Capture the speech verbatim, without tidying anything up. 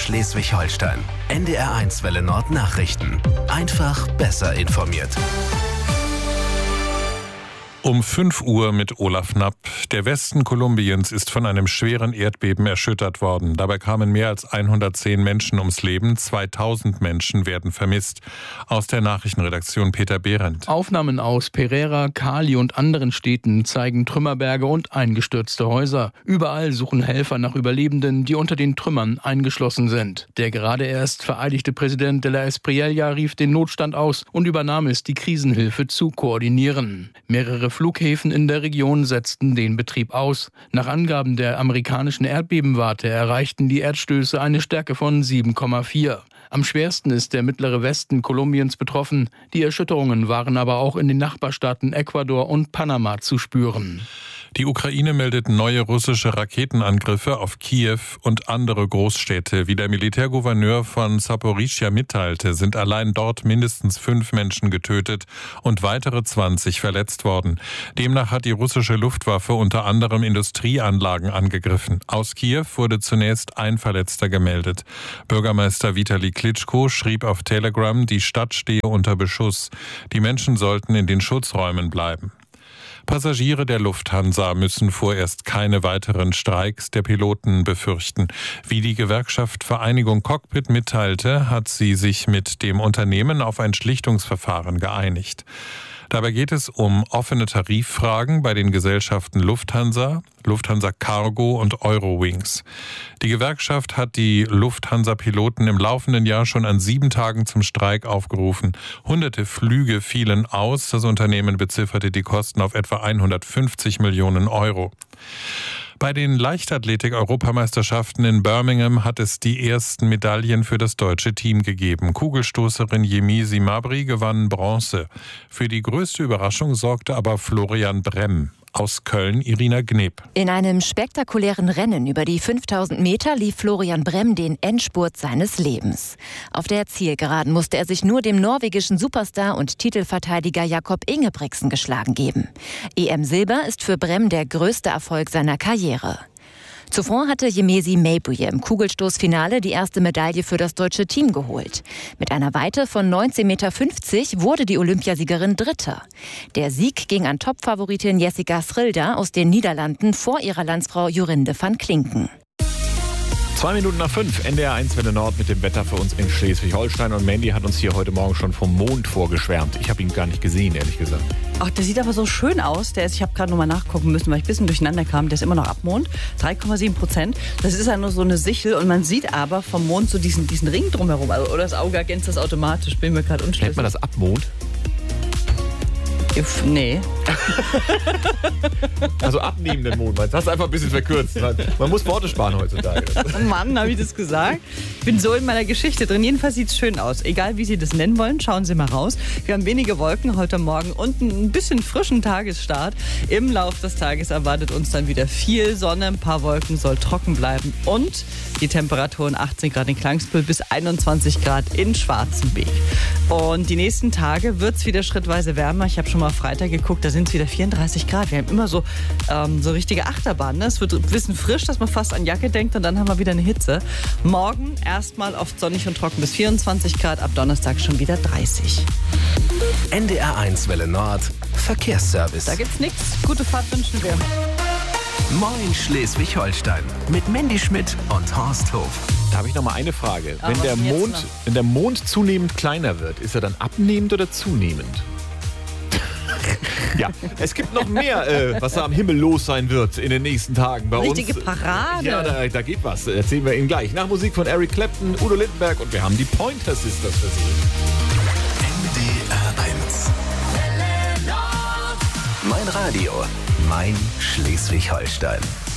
Schleswig-Holstein. N D R eins Welle Nord Nachrichten. Einfach besser informiert. Um fünf Uhr mit Olaf Knapp. Der Westen Kolumbiens ist von einem schweren Erdbeben erschüttert worden. Dabei kamen mehr als hundertzehn Menschen ums Leben. zweitausend Menschen werden vermisst. Aus der Nachrichtenredaktion Peter Behrendt. Aufnahmen aus Pereira, Cali und anderen Städten zeigen Trümmerberge und eingestürzte Häuser. Überall suchen Helfer nach Überlebenden, die unter den Trümmern eingeschlossen sind. Der gerade erst vereidigte Präsident de la Espriella rief den Notstand aus und übernahm es, die Krisenhilfe zu koordinieren. Mehrere Flughäfen in der Region setzten den Betrieb aus. Nach Angaben der amerikanischen Erdbebenwarte erreichten die Erdstöße eine Stärke von sieben Komma vier. Am schwersten ist der mittlere Westen Kolumbiens betroffen. Die Erschütterungen waren aber auch in den Nachbarstaaten Ecuador und Panama zu spüren. Die Ukraine meldet neue russische Raketenangriffe auf Kiew und andere Großstädte. Wie der Militärgouverneur von Saporischschja mitteilte, sind allein dort mindestens fünf Menschen getötet und weitere zwanzig verletzt worden. Demnach hat die russische Luftwaffe unter anderem Industrieanlagen angegriffen. Aus Kiew wurde zunächst ein Verletzter gemeldet. Bürgermeister Vitali Klitschko schrieb auf Telegram, die Stadt stehe unter Beschuss. Die Menschen sollten in den Schutzräumen bleiben. Passagiere der Lufthansa müssen vorerst keine weiteren Streiks der Piloten befürchten. Wie die Gewerkschaft Vereinigung Cockpit mitteilte, hat sie sich mit dem Unternehmen auf ein Schlichtungsverfahren geeinigt. Dabei geht es um offene Tariffragen bei den Gesellschaften Lufthansa, Lufthansa Cargo und Eurowings. Die Gewerkschaft hat die Lufthansa-Piloten im laufenden Jahr schon an sieben Tagen zum Streik aufgerufen. Hunderte Flüge fielen aus. Das Unternehmen bezifferte die Kosten auf etwa hundertfünfzig Millionen Euro. Bei den Leichtathletik-Europameisterschaften in Birmingham hat es die ersten Medaillen für das deutsche Team gegeben. Kugelstoßerin Yemisi Mabry gewann Bronze. Für die größte Überraschung sorgte aber Florian Bremm. Aus Köln Irina Gneb. In einem spektakulären Rennen über die fünftausend Meter lief Florian Bremm den Endspurt seines Lebens. Auf der Zielgeraden musste er sich nur dem norwegischen Superstar und Titelverteidiger Jakob Ingebrigtsen geschlagen geben. E M Silber ist für Bremm der größte Erfolg seiner Karriere. Zuvor hatte Yemisi Mabry im Kugelstoßfinale die erste Medaille für das deutsche Team geholt. Mit einer Weite von neunzehn Komma fünfzig Meter wurde die Olympiasiegerin Dritte. Der Sieg ging an Topfavoritin Jessica Schrilder aus den Niederlanden vor ihrer Landsfrau Jorinde van Klinken. Zwei Minuten nach fünf, N D R eins Welle Nord mit dem Wetter für uns in Schleswig-Holstein. Und Mandy hat uns hier heute Morgen schon vom Mond vorgeschwärmt. Ich habe ihn gar nicht gesehen, ehrlich gesagt. Ach, der sieht aber so schön aus. Der ist, ich habe gerade noch mal nachgucken müssen, weil ich ein bisschen durcheinander kam. Der ist immer noch Abmond, drei Komma sieben Prozent. Das ist ja nur so eine Sichel. Und man sieht aber vom Mond so diesen, diesen Ring drumherum. Also, oder das Auge ergänzt das automatisch. Bin mir gerade unschlüssig. Nennt man das Abmond? Uff, nee. Also abnehmenden Mond. Das hast du einfach ein bisschen verkürzt. Man muss Worte sparen heutzutage. Oh Mann, habe ich das gesagt? Ich bin so in meiner Geschichte drin. Jedenfalls sieht es schön aus. Egal, wie Sie das nennen wollen, schauen Sie mal raus. Wir haben wenige Wolken heute Morgen und ein bisschen frischen Tagesstart. Im Lauf des Tages erwartet uns dann wieder viel Sonne. Ein paar Wolken, soll trocken bleiben. Und die Temperaturen achtzehn Grad in Klangsbühl bis einundzwanzig Grad in Schwarzenbeek. Und die nächsten Tage wird es wieder schrittweise wärmer. Ich habe schon mal Freitag geguckt, da sind es wieder vierunddreißig Grad. Wir haben immer so, ähm, so richtige Achterbahnen. Ne? Es wird ein bisschen frisch, dass man fast an Jacke denkt und dann haben wir wieder eine Hitze. Morgen erstmal oft sonnig und trocken bis vierundzwanzig Grad, ab Donnerstag schon wieder dreißig. N D R eins Welle Nord Verkehrsservice. Da gibt's nichts. Gute Fahrt wünschen wir. Moin Schleswig-Holstein mit Mandy Schmidt und Horst Hof. Da habe ich noch mal eine Frage. Aber Wenn der, was jetzt Mond, noch? wenn der Mond zunehmend kleiner wird, ist er dann abnehmend oder zunehmend? Ja, es gibt noch mehr, äh, was da am Himmel los sein wird in den nächsten Tagen bei Richtige uns. Parade. Ja, da, da geht was. Erzählen wir Ihnen gleich. Nach Musik von Eric Clapton, Udo Lindenberg und wir haben die Pointer Sisters für Sie. N D R eins. Mein Radio, mein Schleswig-Holstein.